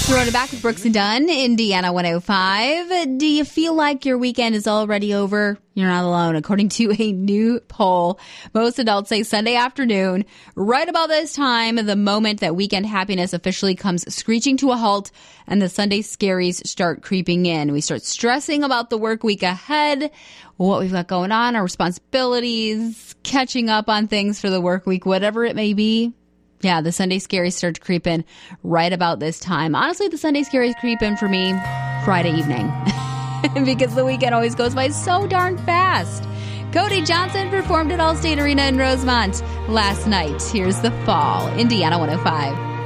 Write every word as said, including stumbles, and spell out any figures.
Throwing it back with Brooks and Dunn, Indiana one oh five. Do you feel like your weekend is already over? You're not alone. According to a new poll, most adults say Sunday afternoon, right about this time, the moment that weekend happiness officially comes screeching to a halt and the Sunday scaries start creeping in. We start stressing about the work week ahead, what we've got going on, our responsibilities, catching up on things for the work week, whatever it may be. Yeah, the Sunday scaries start to creep in right about this time. Honestly, the Sunday scaries creep in for me Friday evening because the weekend always goes by so darn fast. Cody Johnson performed at Allstate Arena in Rosemont last night. Here's The Fall, Indiana one oh five.